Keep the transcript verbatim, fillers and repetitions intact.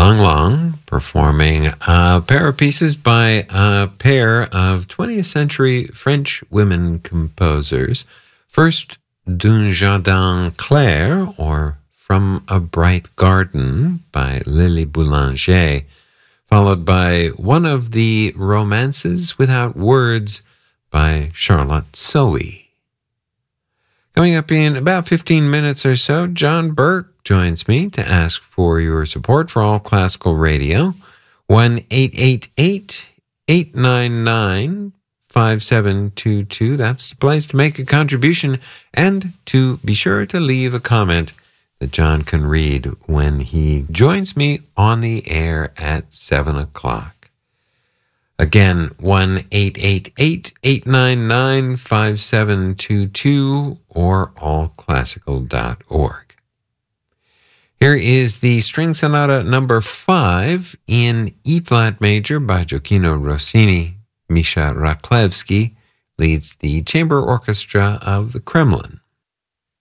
Lang Lang performing a pair of pieces by a pair of twentieth century French women composers. First, D'un Jardin Clair, or From a Bright Garden by Lily Boulanger, followed by one of the Romances Without Words by Charlotte Sohi. Coming up in about fifteen minutes or so, John Burke joins me to ask for your support for All Classical Radio. one eight eight eight, eight nine nine, five seven two two. That's the place to make a contribution and to be sure to leave a comment that John can read when he joins me on the air at seven o'clock. Again, one eight eight eight, eight nine nine, five seven two two or all classical dot org. Here is the String Sonata number five in E-flat major by Gioacchino Rossini. Misha Raklevsky leads the chamber orchestra of the Kremlin.